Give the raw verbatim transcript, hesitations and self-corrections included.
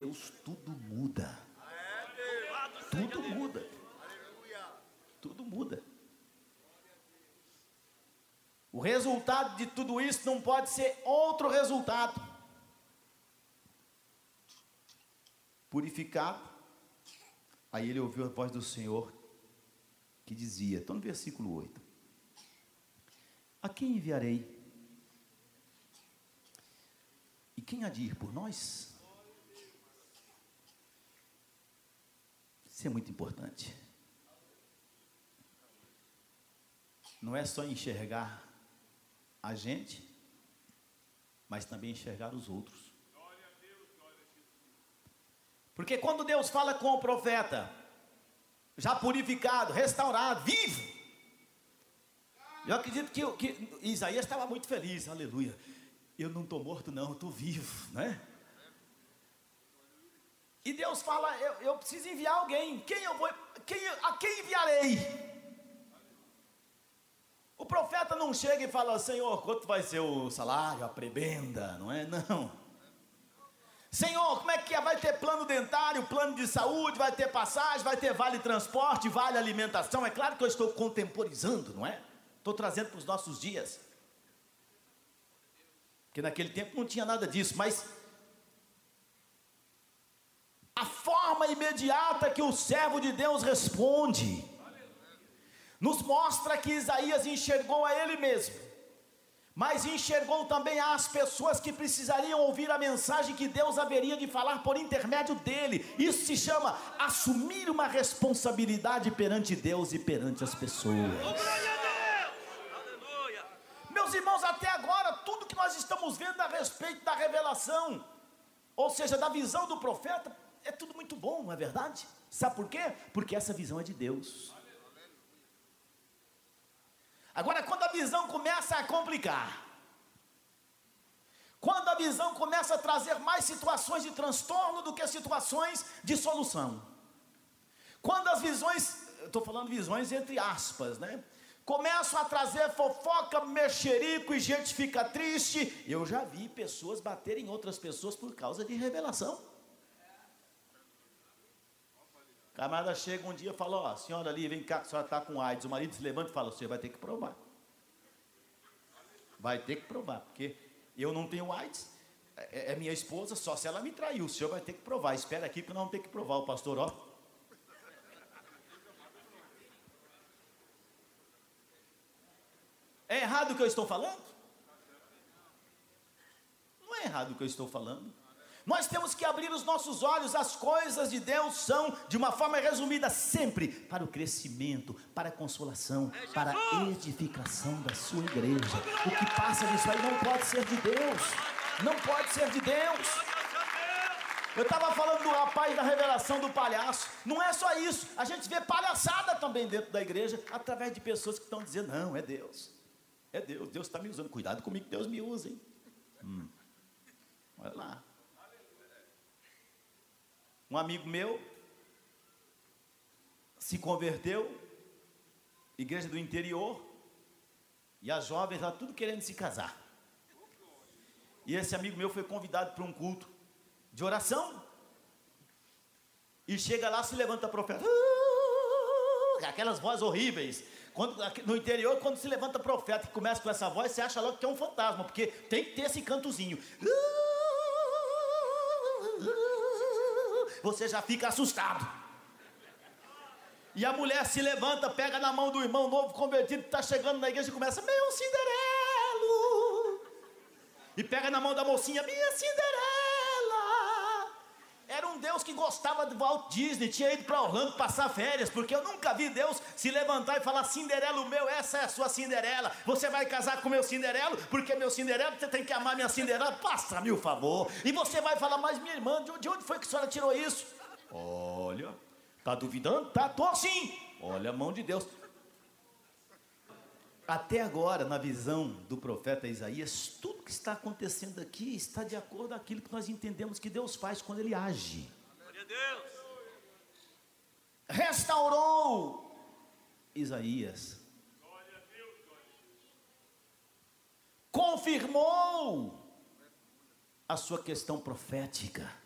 Deus, tudo muda. Tudo muda. Tudo muda. O resultado de tudo isso não pode ser outro resultado. Purificado. Aí ele ouviu a voz do Senhor que dizia, estou no versículo oito: a quem enviarei? E quem há de ir por nós? Isso é muito importante. Não é só enxergar a gente, mas também enxergar os outros. Porque quando Deus fala com o profeta, já purificado, restaurado, vivo, eu acredito que, que Isaías estava muito feliz, aleluia. Eu não estou morto não, eu estou vivo, né? E Deus fala, eu, eu preciso enviar alguém. Quem eu vou, quem, a quem enviarei? O profeta não chega e fala, Senhor, quanto vai ser o salário, a prebenda, não é? Não. Senhor, como é que é? Vai ter plano dentário, plano de saúde, vai ter passagem, vai ter vale transporte, vale alimentação. É claro que eu estou contemporizando, não é? Estou trazendo para os nossos dias. Porque naquele tempo não tinha nada disso, mas a forma imediata que o servo de Deus responde nos mostra que Isaías enxergou a ele mesmo, mas enxergou também as pessoas que precisariam ouvir a mensagem que Deus haveria de falar por intermédio dele. Isso se chama assumir uma responsabilidade perante Deus e perante as pessoas. Meus irmãos, até agora, tudo que nós estamos vendo a respeito da revelação, ou seja, da visão do profeta, é tudo muito bom, não é verdade? Sabe por quê? Porque essa visão é de Deus. Agora, quando a visão começa a complicar, quando a visão começa a trazer mais situações de transtorno do que situações de solução, quando as visões, eu estou falando visões entre aspas, né? Começam a trazer fofoca, mexerico e gente fica triste. Eu já vi pessoas baterem em outras pessoas por causa de revelação. O camarada chega um dia e fala, ó, senhora ali, vem cá, a senhora está com AIDS. O marido se levanta e fala, você vai ter que provar. Vai ter que provar, porque eu não tenho AIDS, é, é minha esposa, só se ela me traiu. O senhor vai ter que provar, espera aqui que nós vamos ter que provar. O pastor, ó. É errado o que eu estou falando? Não é errado o que eu estou falando. Nós temos que abrir os nossos olhos. As coisas de Deus são, de uma forma resumida, sempre para o crescimento, para a consolação, para a edificação da sua igreja. O que passa disso aí não pode ser de Deus. Não pode ser de Deus. Eu estava falando do rapaz da revelação do palhaço. Não é só isso. A gente vê palhaçada também dentro da igreja, através de pessoas que estão dizendo, não, é Deus. É Deus, Deus está me usando. Cuidado comigo que Deus me usa, hein? Hum. Olha lá. Um amigo meu se converteu, igreja do interior, e as jovens lá tudo querendo se casar. E esse amigo meu foi convidado para um culto de oração, e chega lá, se levanta profeta, uh, aquelas vozes horríveis. Quando, no interior, quando se levanta profeta e começa com essa voz, você acha logo que é um fantasma, porque tem que ter esse cantozinho. Você já fica assustado. E a mulher se levanta, pega na mão do irmão novo convertido que está chegando na igreja e começa, meu Cinderelo. E pega na mão da mocinha, minha Cinderela. Era um Deus que gostava de Walt Disney, tinha ido para Orlando passar férias, porque eu nunca vi Deus se levantar e falar, Cinderelo meu, essa é a sua Cinderela, você vai casar com meu Cinderelo, porque meu Cinderelo, você tem que amar minha Cinderela, passa-me o favor. E você vai falar, mas minha irmã, de onde foi que a senhora tirou isso? Olha, tá duvidando? Tá, tô sim. Olha a mão de Deus. Até agora, na visão do profeta Isaías, tudo que está acontecendo aqui está de acordo com aquilo que nós entendemos que Deus faz quando Ele age. Glória a Deus. Restaurou Isaías. Glória a Deus. Confirmou a sua questão profética.